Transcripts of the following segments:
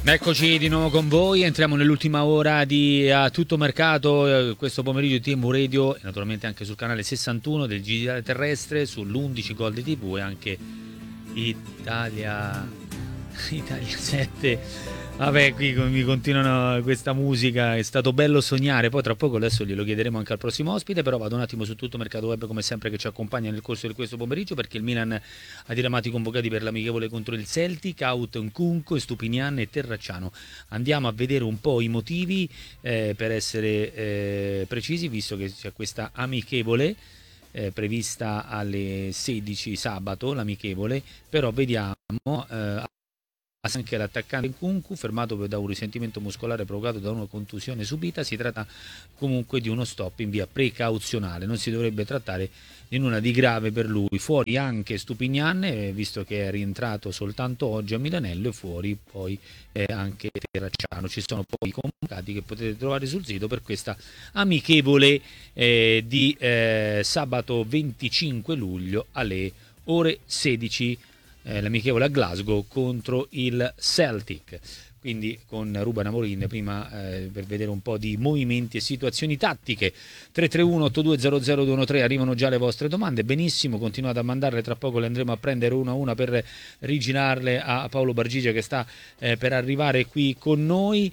Eccoci di nuovo con voi, entriamo nell'ultima ora di A Tutto Mercato, questo pomeriggio di TMU Radio e naturalmente anche sul canale 61 del Digitale Terrestre, sull'11 Gold TV e anche Italia 7. Vabbè, qui mi continuano questa musica, è stato bello sognare, poi tra poco adesso glielo chiederemo anche al prossimo ospite, però vado un attimo su Tutto Mercato Web come sempre che ci accompagna nel corso di questo pomeriggio, perché il Milan ha diramato i convocati per l'amichevole contro il Celtic, Out Nkunku, Stupinian e Terracciano. Andiamo a vedere un po' i motivi per essere precisi, visto che c'è questa amichevole prevista alle 16 sabato, l'amichevole, però vediamo anche l'attaccante Nkunku, fermato da un risentimento muscolare provocato da una contusione subita. Si tratta comunque di uno stop in via precauzionale, non si dovrebbe trattare di nulla di grave per lui. Fuori anche Stupinian, visto che è rientrato soltanto oggi a Milanello, e fuori poi anche Terracciano. Ci sono poi i convocati che potete trovare sul sito per questa amichevole di sabato 25 luglio alle ore 16, l'amichevole a Glasgow contro il Celtic, quindi con Ruben Amorim prima per vedere un po' di movimenti e situazioni tattiche. 331-8200-213, arrivano già le vostre domande, benissimo, continuate a mandarle, tra poco le andremo a prendere una a una per rigirarle a Paolo Bargigia che sta per arrivare qui con noi.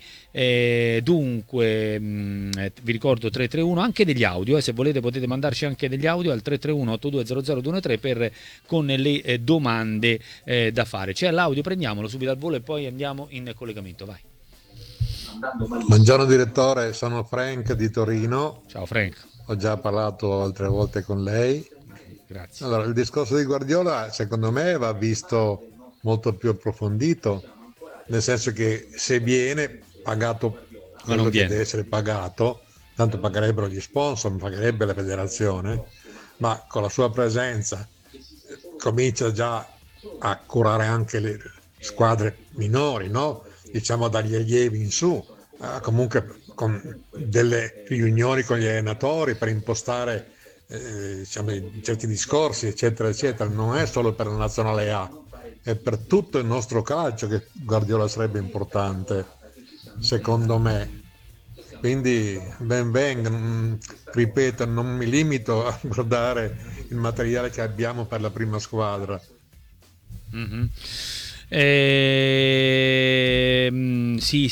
Dunque vi ricordo 331 anche degli audio, se volete potete mandarci anche degli audio al 331-8200-213 con le domande da fare. C'è l'audio, prendiamolo subito al volo e poi andiamo in collegamento, vai. Buongiorno direttore, sono Frank di Torino. Ciao Frank. Ho già parlato altre volte con lei. Grazie. Allora, il discorso di Guardiola secondo me va visto molto più approfondito, nel senso che se viene pagato quello che deve essere pagato, tanto pagherebbero gli sponsor, pagherebbe la federazione, ma con la sua presenza comincia già a curare anche le squadre minori, no? Diciamo dagli allievi in su, comunque con delle riunioni con gli allenatori per impostare diciamo, certi discorsi, eccetera, eccetera. Non è solo per la nazionale A, è per tutto il nostro calcio che Guardiola sarebbe importante, secondo me. Quindi ben venga, ripeto, non mi limito a guardare il materiale che abbiamo per la prima squadra. Mm-hmm. Sì,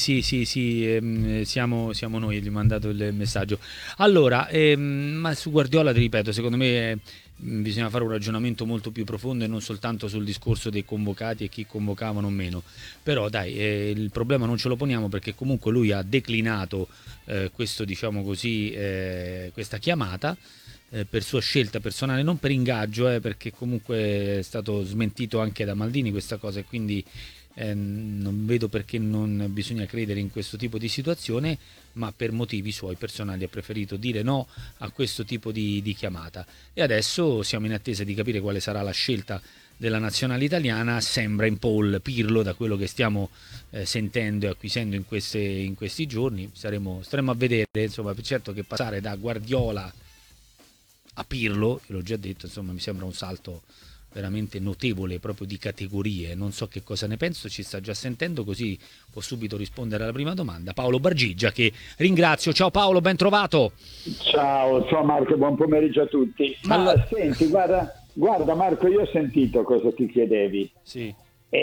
siamo noi, gli ho mandato il messaggio. Allora, ma su Guardiola ti ripeto, secondo me bisogna fare un ragionamento molto più profondo e non soltanto sul discorso dei convocati e chi convocavano o meno. Però dai, il problema non ce lo poniamo, perché comunque lui ha declinato questo, diciamo così, questa chiamata per sua scelta personale, non per ingaggio, perché comunque è stato smentito anche da Maldini questa cosa, e quindi non vedo perché non bisogna credere in questo tipo di situazione, ma per motivi suoi personali ha preferito dire no a questo tipo di chiamata. E adesso siamo in attesa di capire quale sarà la scelta della nazionale italiana. Sembra in Paul Pirlo, da quello che stiamo sentendo e acquisendo in questi giorni. Staremo a vedere, insomma. Certo che passare da Guardiola a Pirlo, l'ho già detto, insomma, mi sembra un salto veramente notevole, proprio di categorie. Non so che cosa ne penso, ci sta già sentendo, così può subito rispondere alla prima domanda Paolo Bargigia, che ringrazio. Ciao Paolo, ben trovato. Ciao Marco, buon pomeriggio a tutti. Ma senti, guarda Marco, io ho sentito cosa ti chiedevi. Sì.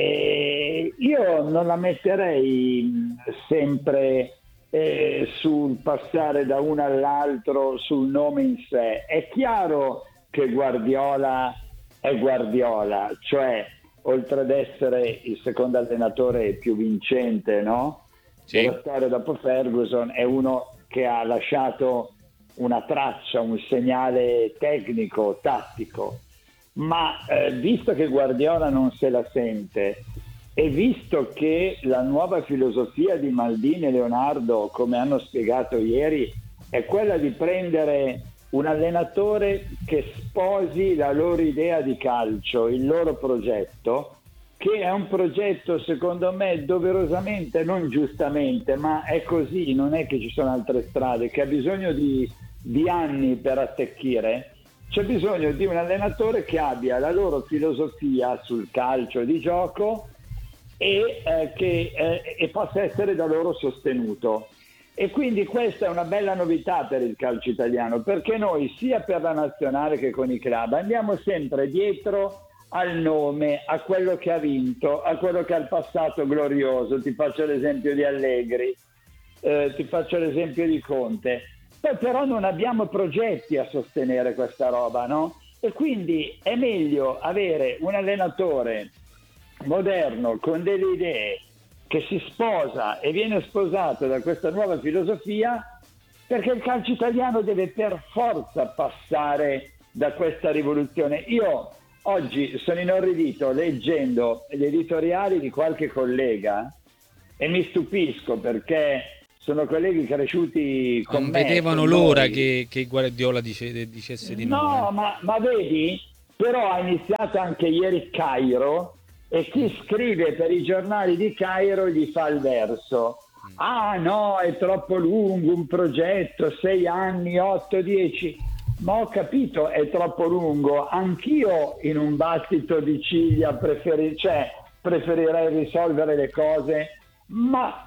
Io non la metterei sempre sul passare da uno all'altro, sul nome in sé. È chiaro che Guardiola è Guardiola, cioè oltre ad essere il secondo allenatore più vincente, no? Sì. Della storia dopo Ferguson, è uno che ha lasciato una traccia, un segnale tecnico, tattico, ma visto che Guardiola non se la sente, e visto che la nuova filosofia di Maldini e Leonardo, come hanno spiegato ieri, è quella di prendere un allenatore che sposi la loro idea di calcio, il loro progetto, che è un progetto secondo me doverosamente, non giustamente, ma è così, non è che ci sono altre strade, che ha bisogno di anni per attecchire. C'è bisogno di un allenatore che abbia la loro filosofia sul calcio di gioco e possa essere da loro sostenuto. E quindi questa è una bella novità per il calcio italiano, perché noi sia per la nazionale che con i club andiamo sempre dietro al nome, a quello che ha vinto, a quello che ha il passato glorioso. Ti faccio l'esempio di Allegri, ti faccio l'esempio di Conte. Poi però non abbiamo progetti a sostenere questa roba, no? E quindi è meglio avere un allenatore moderno con delle idee, che si sposa e viene sposato da questa nuova filosofia, perché il calcio italiano deve per forza passare da questa rivoluzione. Io oggi sono inorridito leggendo gli editoriali di qualche collega e mi stupisco, perché sono colleghi cresciuti con me. Vedevano l'ora che Guardiola dicesse di no. No, ma vedi, però ha iniziato anche ieri Cairo, e chi scrive per i giornali di Cairo gli fa il verso: ah no, è troppo lungo un progetto, 6 anni, 8, 10. Ma ho capito, è troppo lungo. Anch'io in un battito di ciglia preferirei risolvere le cose, ma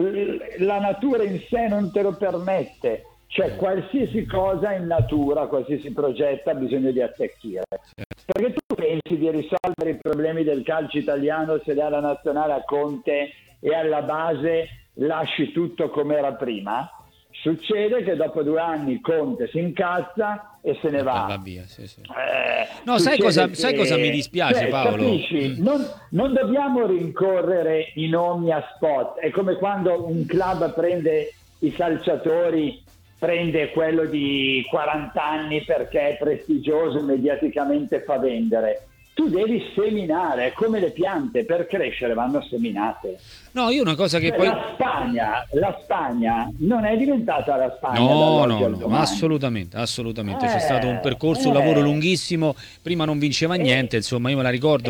la natura in sé non te lo permette. Cioè qualsiasi cosa in natura, qualsiasi progetto ha bisogno di attecchire. Perché tu pensi di risolvere i problemi del calcio italiano se dalla nazionale a Conte e alla base lasci tutto come era prima? Succede che dopo 2 anni Conte si incazza e se ne va. Va via, sì. No, sai cosa mi dispiace, Paolo? Capisci? Non dobbiamo rincorrere i nomi a spot. È come quando un club prende i calciatori, prende quello di 40 anni perché è prestigioso e mediaticamente fa vendere. Tu devi seminare, come le piante, per crescere vanno seminate. No, io una cosa che poi... La Spagna non è diventata la Spagna. No, assolutamente. C'è stato un percorso, un lavoro lunghissimo, prima non vinceva niente, insomma, io me la ricordo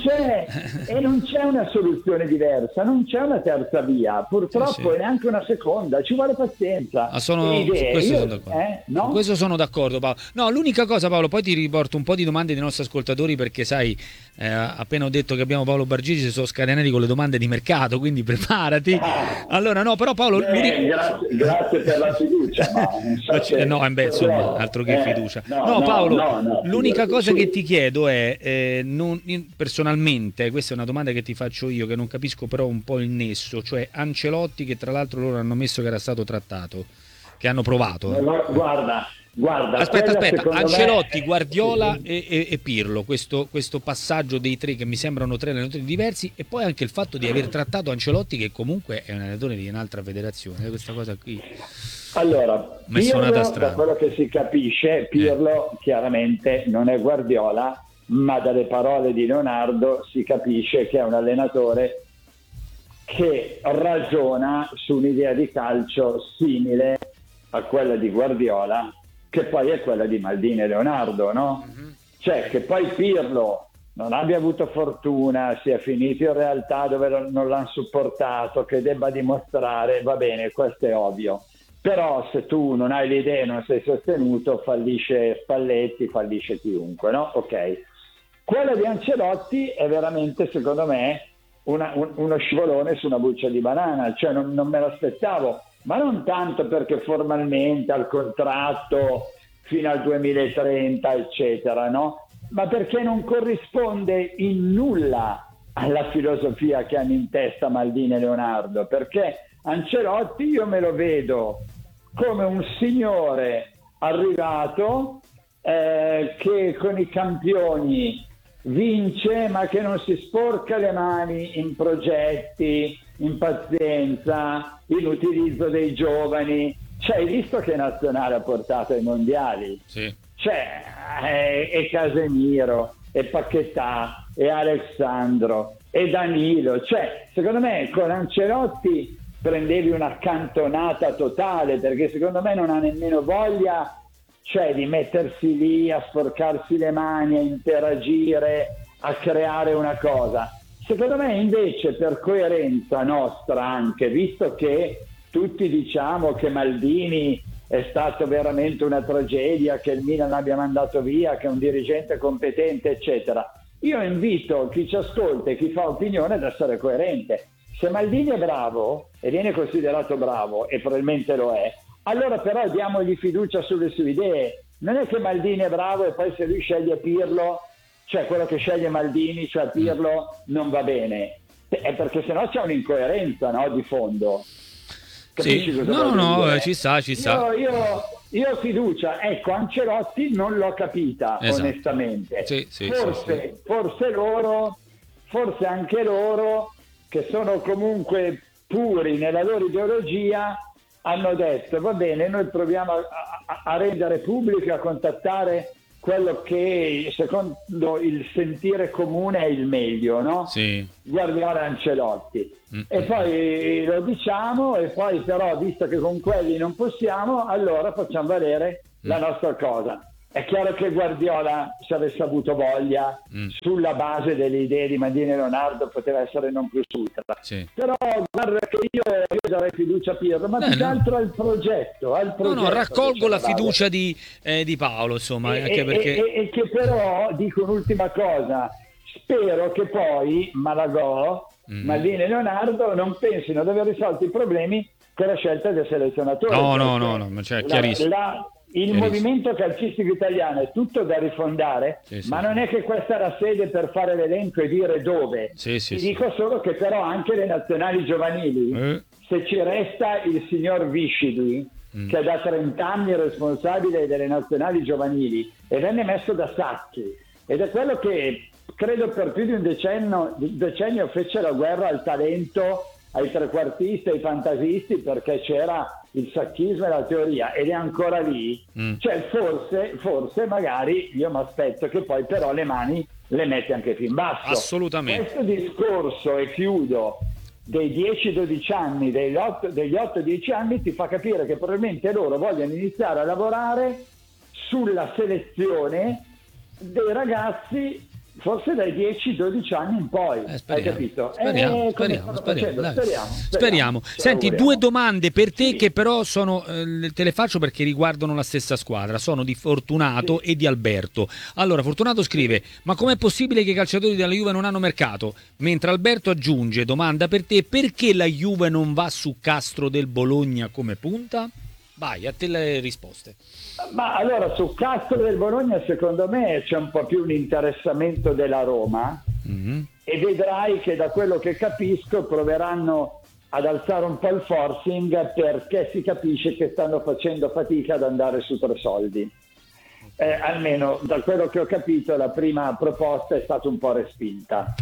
e non c'è una soluzione diversa, non c'è una terza via, purtroppo, sì. E neanche una seconda, ci vuole pazienza. Su questo sono d'accordo. No? Su questo sono d'accordo, Paolo. No, l'unica cosa, Paolo, poi ti riporto un po' di domande dei nostri ascoltatori, perché sai, appena ho detto che abbiamo Paolo Bargigi, si sono scatenati con le domande di mercato, quindi preparati. Allora, no, però Paolo... Grazie per la fiducia. Insomma, altro che fiducia. Paolo, l'unica cosa che ti chiedo è, personalmente, questa è una domanda che ti faccio io, che non capisco però un po' il nesso, cioè Ancelotti, che tra l'altro loro hanno messo che era stato trattato, che hanno provato. Guarda, aspetta, Ancelotti, Guardiola e Pirlo, questo passaggio dei 3 che mi sembrano 3 allenatori diversi, e poi anche il fatto di aver trattato Ancelotti, che comunque è un allenatore di un'altra federazione, questa cosa qui. Allora, Pirlo, da quello che si capisce, Pirlo chiaramente non è Guardiola, ma dalle parole di Leonardo si capisce che è un allenatore che ragiona su un'idea di calcio simile a quella di Guardiola, che poi è quella di Maldini e Leonardo, no? Cioè che poi Pirlo non abbia avuto fortuna, sia finito in realtà dove non l'hanno supportato, che debba dimostrare, va bene, questo è ovvio. Però se tu non hai le idee, non sei sostenuto, fallisce Spalletti, fallisce chiunque, no? Ok. Quella di Ancelotti è veramente, secondo me, uno scivolone su una buccia di banana, cioè non me l'aspettavo. Ma non tanto perché formalmente al contratto fino al 2030, eccetera, no? Ma perché non corrisponde in nulla alla filosofia che hanno in testa Maldini e Leonardo. Perché Ancelotti io me lo vedo come un signore arrivato che con i campioni vince, ma che non si sporca le mani in progetti, in pazienza, in utilizzo dei giovani. Cioè, hai visto che nazionale ha portato ai mondiali? Sì. Cioè, e Casemiro, e Paquetá, e Alessandro, e Danilo. Cioè, secondo me con Ancelotti prendevi una cantonata totale, perché secondo me non ha nemmeno voglia, cioè, di mettersi lì a sporcarsi le mani, a interagire, a creare una cosa. Secondo me invece, per coerenza nostra anche, visto che tutti diciamo che Maldini è stato veramente una tragedia, che il Milan l'abbia mandato via, che è un dirigente competente, eccetera, io invito chi ci ascolta e chi fa opinione ad essere coerente. Se Maldini è bravo e viene considerato bravo, e probabilmente lo è, allora però diamogli fiducia sulle sue idee. Non è che Maldini è bravo e poi se lui sceglie Pirlo, cioè quello che sceglie Maldini, cioè Pirlo, non va bene. È perché sennò c'è un'incoerenza, no, di fondo. Capisci cosa voglio dire? Ci sta. Io ho fiducia. Ecco, Ancelotti non l'ho capita, esatto. Onestamente. Forse anche loro, che sono comunque puri nella loro ideologia, hanno detto va bene, noi proviamo a rendere pubblico, a contattare quello che secondo il sentire comune è il meglio, no? Sì. Guardiola e Ancelotti. E poi lo diciamo, e poi però, visto che con quelli non possiamo, allora facciamo valere la nostra cosa. È chiaro che Guardiola, se avesse avuto voglia, sulla base delle idee di Maldini e Leonardo, poteva essere non plus ultra. Sì. Però guarda che io darei fiducia a Pirlo, ma più che altro al progetto. No, raccolgo la fiducia di Paolo, insomma, anche perché... E che però, dico un'ultima cosa, spero che poi Malagò, Maldini e Leonardo non pensino di aver risolto i problemi con la scelta del selezionatore. No, cioè, chiarissimo. Il movimento calcistico italiano è tutto da rifondare, ma non è che questa è la sede per fare l'elenco e dire dove. Ti dico solo che però anche le nazionali giovanili, se ci resta il signor Viscidi, che è da 30 anni responsabile delle nazionali giovanili e venne messo da Sacchi, ed è quello che credo per più di un decennio fece la guerra al talento, ai trequartisti, ai fantasisti, perché c'era il sacchismo e la teoria, ed è ancora lì. Cioè forse magari io mi aspetto che poi però le mani le mette anche fin basso. Assolutamente. Questo discorso, e chiudo, dei 10-12 anni, degli 8-10 anni, ti fa capire che probabilmente loro vogliono iniziare a lavorare sulla selezione dei ragazzi forse dai 10-12 anni in poi. Hai capito? Speriamo. Senti, due domande per te che però te le faccio perché riguardano la stessa squadra, sono di Fortunato e di Alberto. Allora, Fortunato scrive: ma com'è possibile che i calciatori della Juve non hanno mercato? Mentre Alberto aggiunge: domanda per te, perché la Juve non va su Castro del Bologna come punta? Vai, a te le risposte. Ma allora, su Castro del Bologna secondo me c'è un po' più un interessamento della Roma, e vedrai che da quello che capisco proveranno ad alzare un po' il forcing, perché si capisce che stanno facendo fatica ad andare su 3 soldi. Almeno da quello che ho capito la prima proposta è stata un po' respinta.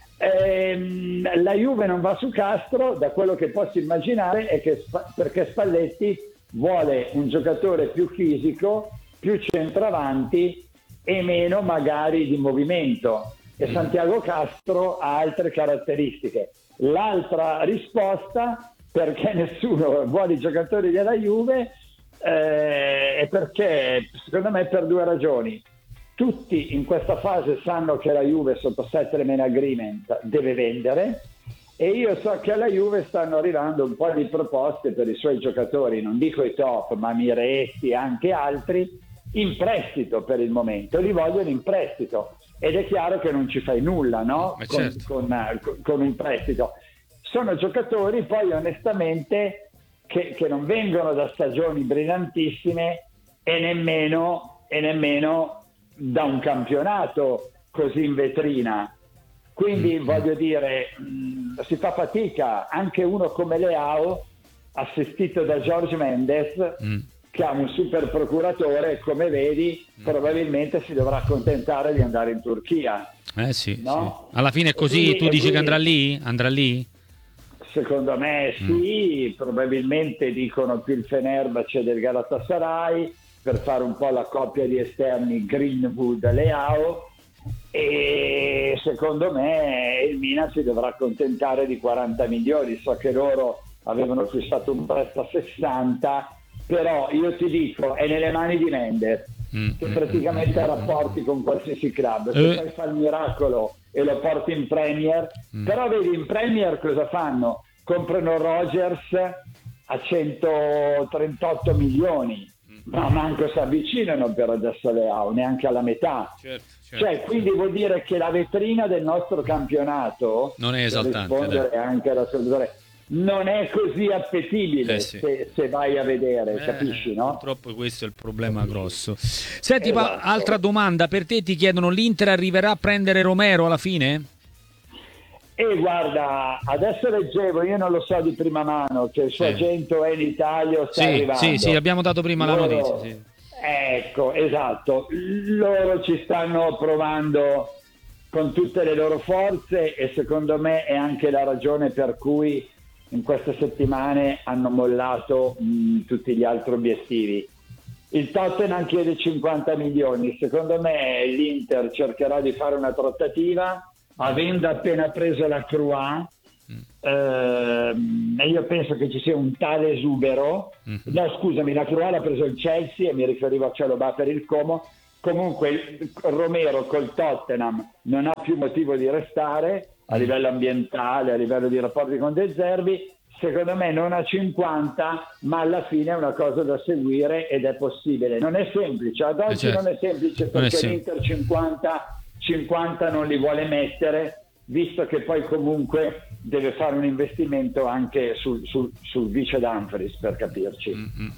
La Juve non va su Castro, da quello che posso immaginare è che perché Spalletti vuole un giocatore più fisico, più centravanti e meno magari di movimento, e Santiago Castro ha altre caratteristiche. L'altra risposta, perché nessuno vuole i giocatori della Juve, è perché secondo me per 2 ragioni. Tutti in questa fase sanno che la Juve sotto settlement agreement deve vendere, e io so che alla Juve stanno arrivando un po' di proposte per i suoi giocatori, non dico i top, ma Miretti e anche altri, in prestito per il momento, li vogliono in prestito, ed è chiaro che non ci fai nulla, no? Con un prestito. Sono giocatori poi onestamente che non vengono da stagioni brillantissime e nemmeno da un campionato così in vetrina. Quindi voglio dire, si fa fatica. Anche uno come Leao, assistito da Jorge Mendes, che ha un super procuratore, come vedi, probabilmente si dovrà accontentare di andare in Turchia. Sì, no? Alla fine è così, tu dici che andrà lì? Andrà lì? Secondo me sì, probabilmente dicono più il Fenerbahce del Galatasaray, per fare un po' la coppia di esterni Greenwood-Leao, e secondo me il Milan si dovrà accontentare di 40 milioni. So che loro avevano acquistato un prezzo a 60, però io ti dico, è nelle mani di Mendes, che praticamente ha rapporti con qualsiasi club. Se poi fa il miracolo e lo porti in Premier, però vedi in Premier cosa fanno? Comprano Rodgers a 138 milioni, ma manco si avvicinano per adesso Leao, neanche alla metà. Certo. Cioè, quindi vuol dire che la vetrina del nostro campionato non è esaltante, per rispondere anche alla sua, non è così appetibile se vai a vedere, capisci, no? Purtroppo questo è il problema grosso. Senti, Esatto. altra domanda per te, ti chiedono: l'Inter arriverà a prendere Romero alla fine? E guarda, adesso leggevo, io non lo so di prima mano, che il suo agente è in Italia o sta arrivando. Sì, abbiamo dato prima la notizia. Sì. Ecco, esatto, loro ci stanno provando con tutte le loro forze e secondo me è anche la ragione per cui in queste settimane hanno mollato tutti gli altri obiettivi. Il Tottenham chiede 50 milioni, secondo me l'Inter cercherà di fare una trattativa avendo appena preso la Croix. Io penso che ci sia un tale esubero. No, scusami, la Croix l'ha preso il Chelsea e mi riferivo a Chalobah per il Como. Comunque Romero col Tottenham non ha più motivo di restare a livello ambientale, a livello di rapporti con De Zerbi. Secondo me non a 50, ma alla fine è una cosa da seguire ed è possibile. Non è semplice, ad oggi non è semplice perché l'Inter 50 non li vuole mettere, visto che poi comunque deve fare un investimento anche sul vice Dumfries, per capirci.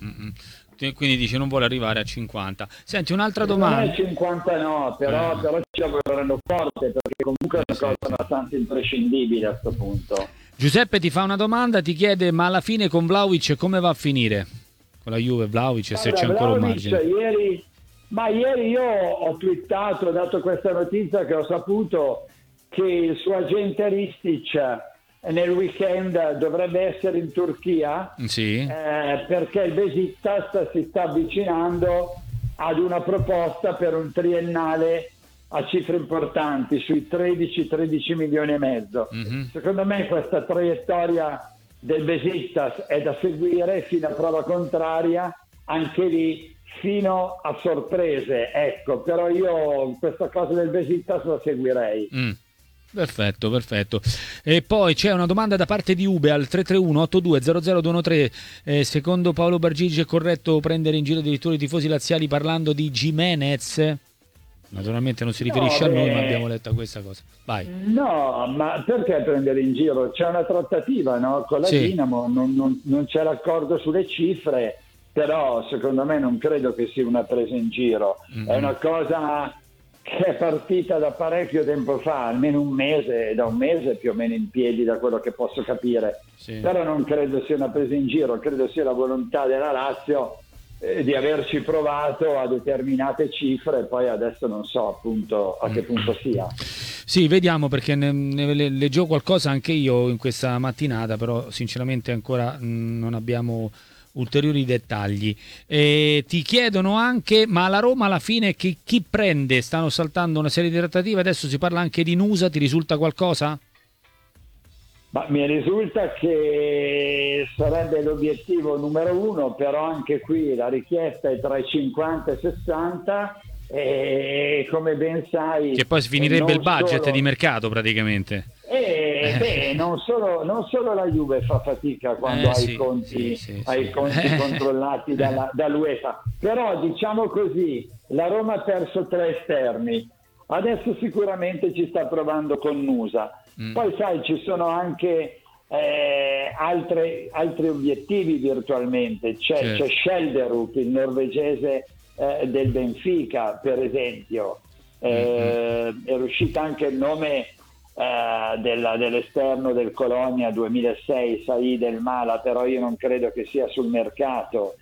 Quindi dice non vuole arrivare a 50. Senti, un'altra domanda. Non è 50 no, però ci lavoreranno forte, perché comunque è una cosa abbastanza imprescindibile a questo punto. Giuseppe ti fa una domanda, ti chiede: ma alla fine con Vlahovic come va a finire? Con la Juve Vlahovic, se c'è ancora un margine. Ieri io ho twittato, ho dato questa notizia che ho saputo che il suo agente Ristic nel weekend dovrebbe essere in Turchia, perché il Besiktas si sta avvicinando ad una proposta per un triennale a cifre importanti, sui 13 milioni e mezzo. Secondo me questa traiettoria del Besiktas è da seguire fino a prova contraria, anche lì fino a sorprese, ecco, però io questa cosa del Besiktas la seguirei. Perfetto. E poi c'è una domanda da parte di Ube al 331-8200-213. Secondo Paolo Bargigi è corretto prendere in giro addirittura i tifosi laziali parlando di Gimenez? Naturalmente non si riferisce a noi, ma abbiamo letto questa cosa. Vai. No, ma perché prendere in giro? C'è una trattativa, no? Con la Dinamo, non c'è l'accordo sulle cifre, però secondo me non credo che sia una presa in giro. È una cosa che è partita da parecchio tempo fa, almeno da un mese più o meno in piedi, da quello che posso capire. Però non credo sia una presa in giro, credo sia la volontà della Lazio di averci provato a determinate cifre, poi adesso non so appunto a che punto sia. Sì, vediamo, perché ne leggevo qualcosa anche io in questa mattinata, però sinceramente ancora non abbiamo ulteriori dettagli. Ti chiedono anche: ma la Roma alla fine chi prende? Stanno saltando una serie di trattative, adesso si parla anche di Nusa, ti risulta qualcosa? Ma mi risulta che sarebbe l'obiettivo numero uno, però anche qui la richiesta è tra i 50 e 60 e come ben sai... Che poi finirebbe il budget di mercato praticamente. Non solo la Juve fa fatica quando ha i conti controllati dall'UEFA, però diciamo così, la Roma ha perso 3 esterni, adesso sicuramente ci sta provando con Nusa. Poi sai, ci sono anche altri obiettivi virtualmente, c'è Schelderup, il norvegese del Benfica per esempio, è uscito anche il nome dell'esterno del Colonia 2006, Said El Mala, però io non credo che sia sul mercato.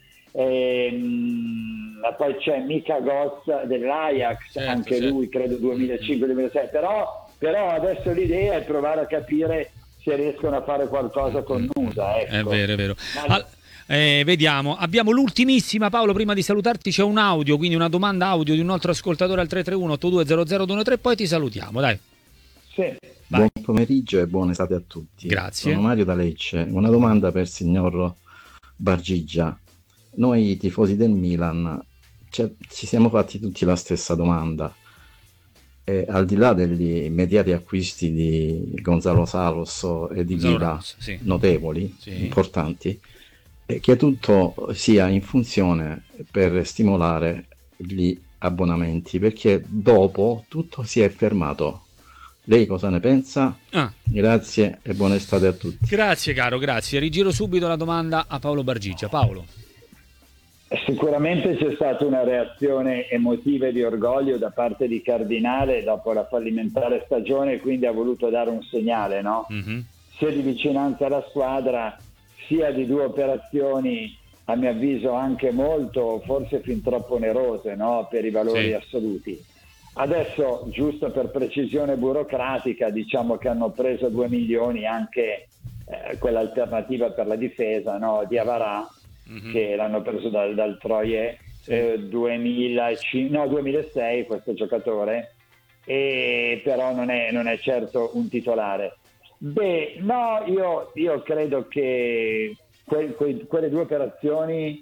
Poi c'è Mika Goss dell'Ajax, anche lui credo 2005-2006, però adesso l'idea è provare a capire se riescono a fare qualcosa con Nusa, ecco. È vero. Vediamo, abbiamo l'ultimissima, Paolo, prima di salutarti c'è un audio, quindi una domanda audio di un altro ascoltatore al 331-8200-213, poi ti salutiamo, dai. Buon pomeriggio e buona estate a tutti. Grazie. Sono Mario da Lecce. Una domanda per il signor Bargigia. Noi tifosi del Milan ci siamo fatti tutti la stessa domanda. E al di là degli immediati acquisti di Gonzalo Salos e di Vila, notevoli, importanti, e che tutto sia in funzione per stimolare gli abbonamenti, perché dopo tutto si è fermato. Lei cosa ne pensa? Grazie e buona estate a tutti. Grazie caro, grazie. Rigiro subito la domanda a Paolo Bargigia. Paolo. Sicuramente c'è stata una reazione emotiva e di orgoglio da parte di Cardinale dopo la fallimentare stagione, quindi ha voluto dare un segnale, no? Mm-hmm. Sia di vicinanza alla squadra, sia di 2 operazioni a mio avviso anche molto, forse fin troppo onerose, no? Per i valori assoluti. Adesso, giusto per precisione burocratica, diciamo che hanno preso 2 milioni anche quell'alternativa per la difesa, no? Di Avarà, che l'hanno preso dal Troyes, 2006 questo giocatore, e però non è certo un titolare. Io credo che quelle 2 operazioni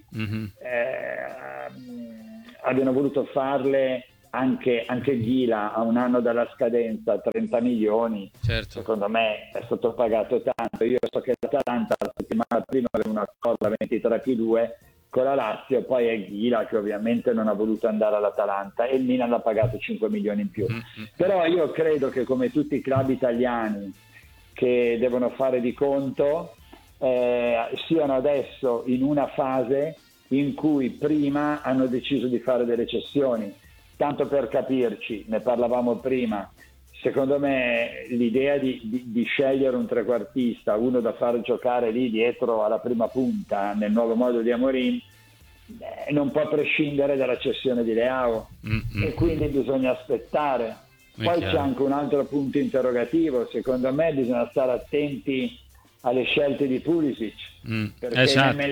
abbiano voluto farle anche Ghila a un anno dalla scadenza, 30 milioni. Certo. Secondo me è sottopagato tanto. Io so che l'Atalanta la settimana prima aveva un accordo a 23+2 con la Lazio, poi è Ghila che ovviamente non ha voluto andare all'Atalanta e il Milan l'ha pagato 5 milioni in più. Però io credo che, come tutti i club italiani che devono fare di conto, siano adesso in una fase in cui prima hanno deciso di fare delle cessioni. Tanto per capirci, ne parlavamo prima, secondo me l'idea di scegliere un trequartista, uno da far giocare lì dietro alla prima punta nel nuovo modo di Amorim, non può prescindere dalla cessione di Leao, e quindi bisogna aspettare. Poi c'è anche un altro punto interrogativo, secondo me bisogna stare attenti alle scelte di Pulisic, perché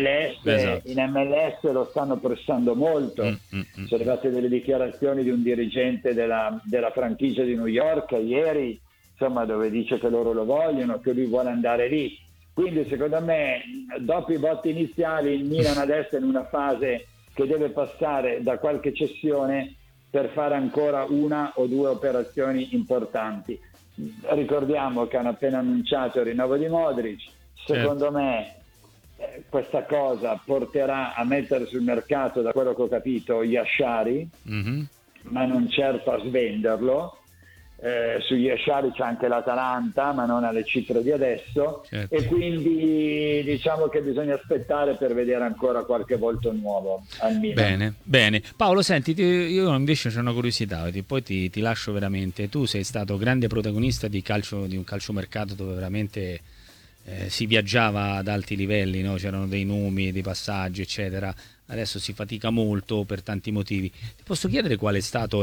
in MLS lo stanno pressando molto. Sono arrivate delle dichiarazioni di un dirigente della franchigia di New York ieri, insomma, dove dice che loro lo vogliono, che lui vuole andare lì. Quindi secondo me, dopo i botti iniziali, il Milan adesso è in una fase che deve passare da qualche cessione per fare ancora 1 o 2 operazioni importanti. Ricordiamo che hanno appena annunciato il rinnovo di Modric. Secondo me questa cosa porterà a mettere sul mercato, da quello che ho capito, Yashari, ma non certo a svenderlo. Su Yashari c'è anche l'Atalanta, ma non alle cifre di adesso, e quindi diciamo che bisogna aspettare per vedere ancora qualche volto nuovo al Milan. Bene. Paolo, senti, io invece c'ho una curiosità, poi ti lascio veramente. Tu sei stato grande protagonista di un calciomercato dove veramente si viaggiava ad alti livelli, no? C'erano dei nomi, dei passaggi, eccetera. Adesso si fatica molto per tanti motivi. Ti posso chiedere qual è stato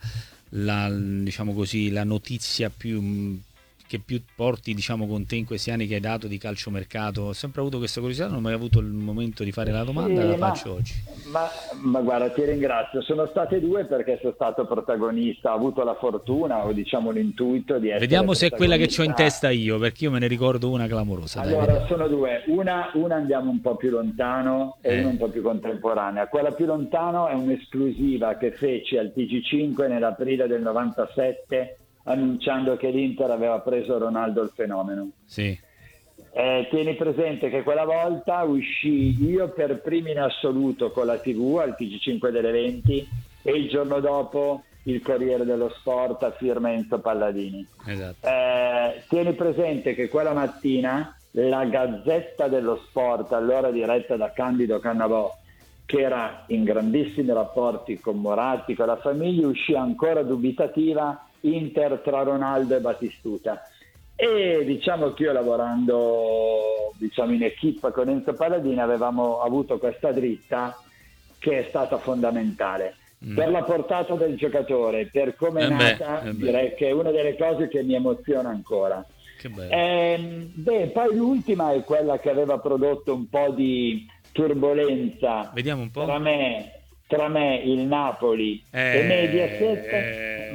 diciamo così, la notizia che più porti, diciamo, con te in questi anni che hai dato di calciomercato? Ho sempre avuto questa curiosità, non ho mai avuto il momento di fare la domanda, la faccio oggi. Ma guarda, ti ringrazio. Sono state 2 perché sono stato protagonista, ho avuto la fortuna o diciamo l'intuito di essere. Vediamo se è quella che ho in testa io, perché io me ne ricordo una clamorosa. Allora, sono 2. Una andiamo un po' più lontano e una un po' più contemporanea. Quella più lontano è un'esclusiva che feci al TG5 nell'aprile del 97, annunciando che l'Inter aveva preso Ronaldo il fenomeno. Sì. Tieni presente che quella volta uscì io per primo in assoluto con la TV al TG5 delle 20 e il giorno dopo il Corriere dello Sport a firma Enzo Palladini. Esatto. Tieni presente che quella mattina la Gazzetta dello Sport, allora diretta da Candido Cannavò, che era in grandissimi rapporti con Moratti, con la famiglia, uscì ancora dubitativa: Inter tra Ronaldo e Batistuta. E diciamo che io, lavorando in equipe con Enzo Palladini, avevamo avuto questa dritta che è stata fondamentale per la portata del giocatore, per come è nata. Direi che è una delle cose che mi emoziona ancora. Che bello. Poi l'ultima è quella che aveva prodotto un po' di turbolenza. Vediamo un po'. Tra me, il Napoli e Mediaset,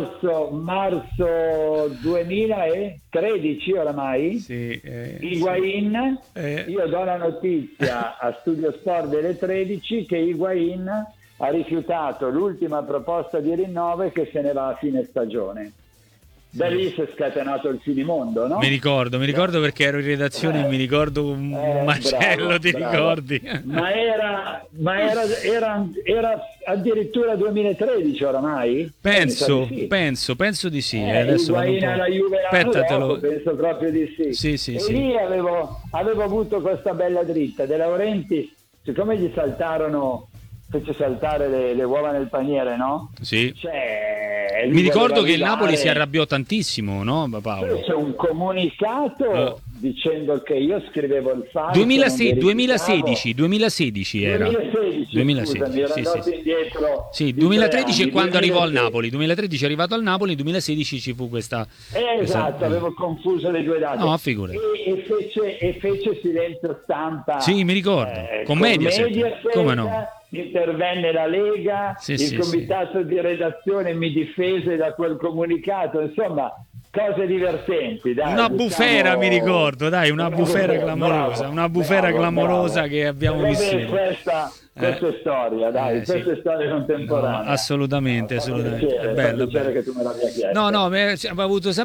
marzo 2013 oramai. Higuain, io do la notizia a Studio Sport delle 13 che Higuain ha rifiutato l'ultima proposta di rinnovo e che se ne va a fine stagione. Da lì si è scatenato il finimondo, no? Mi ricordo perché ero in redazione e mi ricordo un macello, bravo, ti bravo. ricordi? Ma era addirittura 2013 oramai? Penso di sì. Adesso vado un po'. La Juve Aspetta, penso proprio di sì. Sì, e sì. lì avevo avuto questa bella dritta. De Laurenti, siccome gli fece saltare le uova nel paniere, no? Sì. Cioè, Mi ricordo che il Napoli si arrabbiò tantissimo, no, Paolo? C'è un comunicato dicendo che io scrivevo il falso. 2016 era. 2016, scusami, ero andato sì. indietro. Sì, 2013 è quando arrivò al Napoli. 2013 è arrivato al Napoli, 2016 ci fu questa. Esatto, avevo confuso le due date. No, figurati. E fece silenzio stampa. Sì, mi ricordo. Con Mediaset. Come no? Intervenne la Lega, il comitato di redazione mi difese da quel comunicato, insomma, cose divertenti. Dai, una bufera, mi ricordo, dai, una bufera clamorosa, bravo. Che abbiamo vissuto. Questa è storia, dai, questa è storia contemporanea. No, assolutamente. È bello che tu me l'abbia chiesto. No, abbiamo avuto sempre